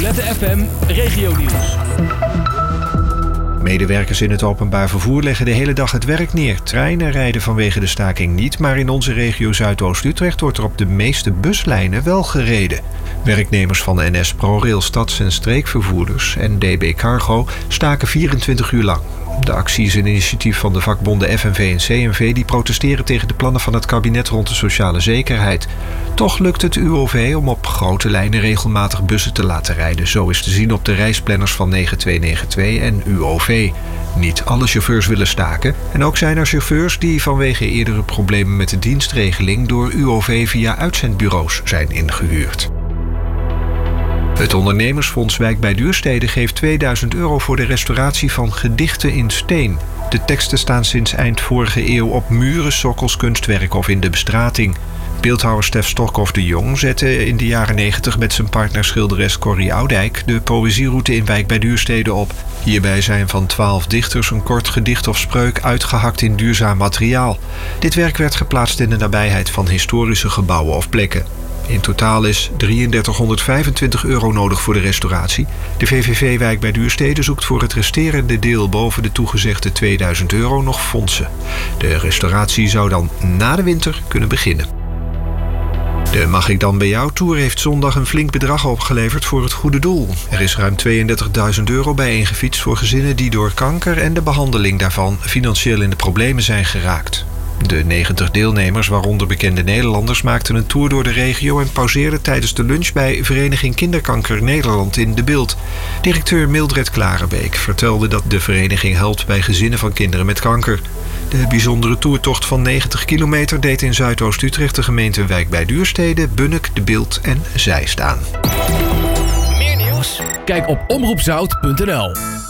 Met de FM Regionieuws. Medewerkers in het openbaar vervoer leggen de hele dag het werk neer. Treinen rijden vanwege de staking niet, maar in onze regio Zuidoost-Utrecht wordt er op de meeste buslijnen wel gereden. Werknemers van NS ProRail stads- en streekvervoerders en DB Cargo staken 24 uur lang. De actie is een initiatief van de vakbonden FNV en CNV die protesteren tegen de plannen van het kabinet rond de sociale zekerheid. Toch lukt het UOV om op grote lijnen regelmatig bussen te laten rijden. Zo is te zien op de reisplanners van 9292 en UOV. Niet alle chauffeurs willen staken. En ook zijn er chauffeurs die vanwege eerdere problemen met de dienstregeling door UOV via uitzendbureaus zijn ingehuurd. Het ondernemersfonds Wijk bij Duurstede geeft 2000 euro voor de restauratie van gedichten in steen. De teksten staan sinds eind vorige eeuw op muren, sokkels, kunstwerk of in de bestrating. Beeldhouwer Stef Stokhoff de Jong zette in de jaren 90 met zijn partner schilderes Corrie Oudijk de poëzieroute in Wijk bij Duurstede op. Hierbij zijn van 12 dichters een kort gedicht of spreuk uitgehakt in duurzaam materiaal. Dit werk werd geplaatst in de nabijheid van historische gebouwen of plekken. In totaal is 3325 euro nodig voor de restauratie. De VVV Wijk bij Duurstede zoekt voor het resterende deel boven de toegezegde 2000 euro nog fondsen. De restauratie zou dan na de winter kunnen beginnen. De Mag ik dan bij jou Tour heeft zondag een flink bedrag opgeleverd voor het goede doel. Er is ruim 32.000 euro bijeengefietst voor gezinnen die door kanker en de behandeling daarvan financieel in de problemen zijn geraakt. De 90 deelnemers, waaronder bekende Nederlanders, maakten een tour door de regio en pauzeerden tijdens de lunch bij Vereniging Kinderkanker Nederland in De Bilt. Directeur Mildred Klarenbeek vertelde dat de vereniging helpt bij gezinnen van kinderen met kanker. De bijzondere toertocht van 90 kilometer deed in Zuidoost-Utrecht de gemeenten Wijk bij Duurstede, Bunnik, De Bilt en Zeist aan. Meer nieuws? Kijk op omroepzout.nl.